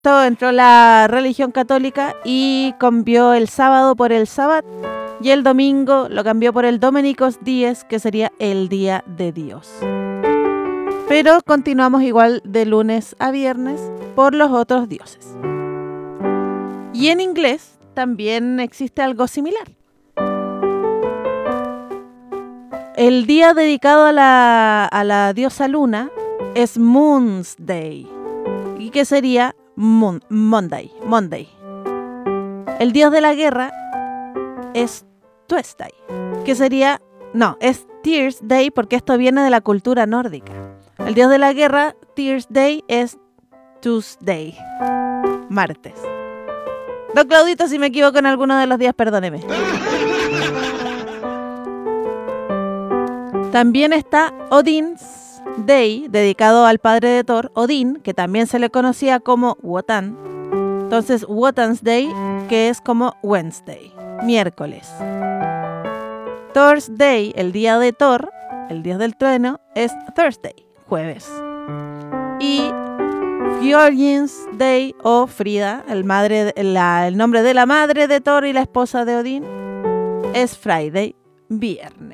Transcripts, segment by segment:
esto entró la religión católica y cambió el sábado por el Sabbat y el domingo lo cambió por el Dominicus Dies, que sería el Día de Dios. Pero continuamos igual de lunes a viernes por los otros dioses. Y en inglés también existe algo similar. El día dedicado a la diosa luna es Moon's Day. ¿Y qué sería Monday? El dios de la guerra es Tuesday. ¿Qué sería? No, es Tears Day porque esto viene de la cultura nórdica. El dios de la guerra, Tears Day, es Tuesday. Martes. Don Claudito, si me equivoco en alguno de los días, perdóneme. También está Odin's Day, dedicado al padre de Thor, Odín, que también se le conocía como Wotan. Entonces, Wotan's Day, que es como Wednesday, miércoles. Thor's Day, el día de Thor, el dios del trueno, es Thursday, jueves. Y Fjording's Day o Frida, el nombre de la madre de Thor y la esposa de Odín, es Friday, viernes.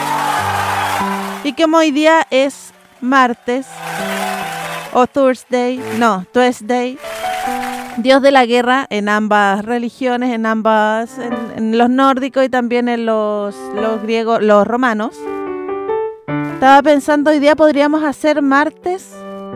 Y como hoy día es martes o Tuesday, dios de la guerra en ambas religiones, en los nórdicos y también en los griegos, los romanos. Estaba pensando, hoy día podríamos hacer martes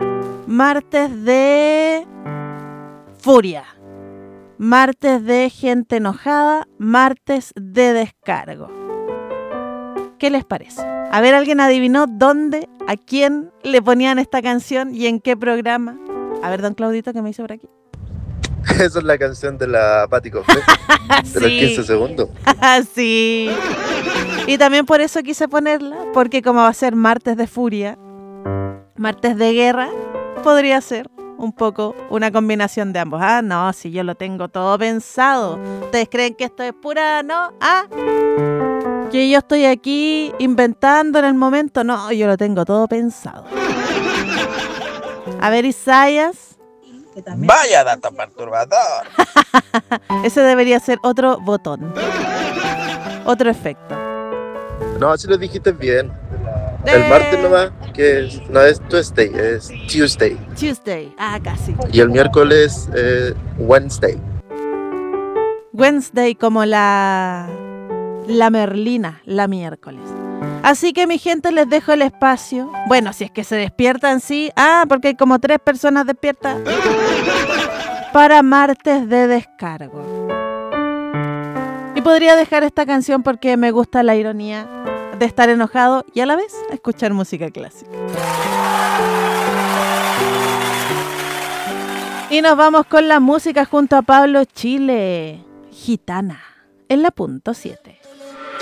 de furia, martes de gente enojada, martes de descargo. ¿Qué les parece? A ver, ¿alguien adivinó dónde, a quién le ponían esta canción y en qué programa? A ver, don Claudito, ¿qué me hizo por aquí? Esa es la canción de la Patti Cofré, de los 15 segundos. Sí. Y también por eso quise ponerla, porque como va a ser martes de furia, martes de guerra, podría ser un poco una combinación de ambos. Ah, no, si yo lo tengo todo pensado. ¿Ustedes creen que esto es pura, no? Ah, que yo estoy aquí inventando en el momento. No, yo lo tengo todo pensado. A ver, Isaías. Vaya dato perturbador. Ese debería ser otro botón. Otro efecto. No, si lo dijiste bien. El martes nomás, que no es Tuesday, es Tuesday. Tuesday, casi. Y el miércoles Wednesday. Wednesday como la Merlina, la miércoles. Así que mi gente, les dejo el espacio. Bueno, si es que se despiertan, sí. Porque hay como 3 personas despiertas. Para martes de descargo. Y podría dejar esta canción porque me gusta la ironía de estar enojado y a la vez escuchar música clásica. Y nos vamos con la música junto a Pablo Chile. Gitana, en la punto 7.